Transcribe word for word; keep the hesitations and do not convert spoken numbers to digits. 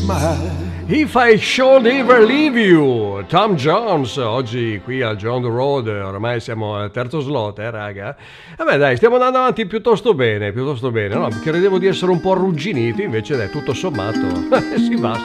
If I Should Ever Leave You, Tom Jones, oggi qui al John the Road, ormai siamo al terzo slot, eh raga? Vabbè dai, stiamo andando avanti piuttosto bene, piuttosto bene, no? Credevo di essere un po' arrugginiti, invece dai, tutto sommato, si va.